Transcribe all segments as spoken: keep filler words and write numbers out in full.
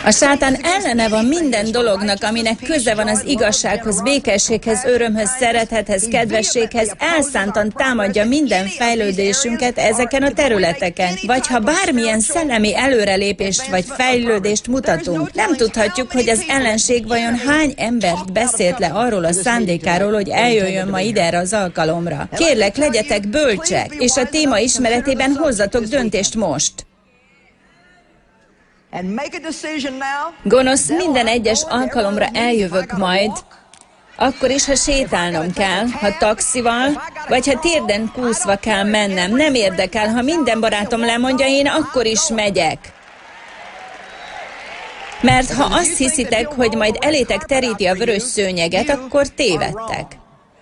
A sátán ellene van minden dolognak, aminek köze van az igazsághoz, békességhez, örömhöz, szeretethez, kedvességhez, elszántan támadja minden fejlődésünket ezeken a területeken. Vagy ha bármilyen szellemi előrelépést vagy fejlődést mutatunk, nem tudhatjuk, hogy az ellenség vajon hány embert beszélt le arról a szándékáról, hogy eljöjjön ma ide erre az alkalomra. Kérlek, legyetek bölcsek, és a téma ismeretében hozzatok döntést most. Gonosz, minden egyes alkalomra eljövök majd, akkor is, ha sétálnom kell, ha taxival, vagy ha térden kúszva kell mennem. Nem érdekel, ha minden barátom lemondja, én akkor is megyek. Mert ha azt hiszitek, hogy majd elétek teríti a vörös szőnyeget, akkor tévedtek.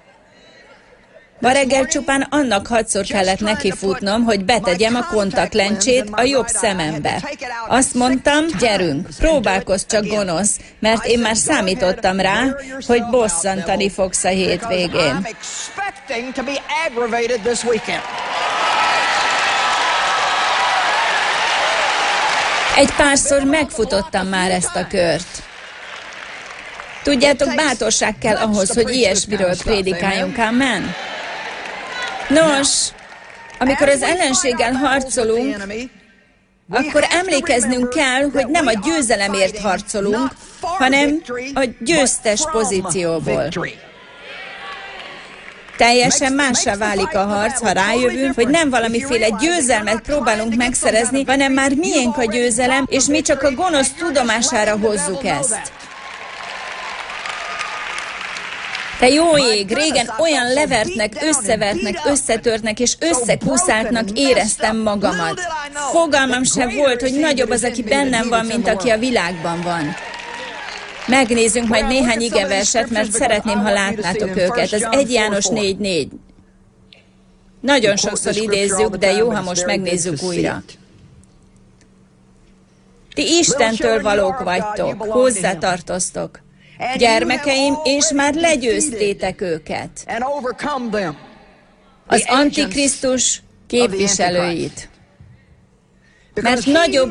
Ma reggel csupán annak hatszor kellett nekifutnom, hogy betegyem a kontaktlencsét a jobb szemembe. Azt mondtam, gyerünk, próbálkozz csak, gonosz, mert én már számítottam rá, hogy bosszantani fogsz a hétvégén. Egy párszor megfutottam már ezt a kört. Tudjátok, bátorság kell ahhoz, hogy ilyesmiről prédikáljunk, amen? Nos, amikor az ellenséggel harcolunk, akkor emlékeznünk kell, hogy nem a győzelemért harcolunk, hanem a győztes pozícióból. Teljesen mássá válik a harc, ha rájövünk, hogy nem valamiféle győzelmet próbálunk megszerezni, hanem már miénk a győzelem, és mi csak a gonosz tudomására hozzuk ezt. Te jó ég, régen olyan levertnek, összevertnek, összetörtnek és összekúszáltnak éreztem magamat. Fogalmam sem volt, hogy nagyobb az, aki bennem van, mint aki a világban van. Megnézzünk majd néhány igeverset, mert szeretném, ha látnátok őket. Az egy János négy négy. Nagyon sokszor idézzük, de jó, ha most megnézzük újra. Ti Istentől valók vagytok, hozzá tartoztok. Gyermekeim, és már legyőztétek őket. Az Antikrisztus képviselőit. Mert nagyobb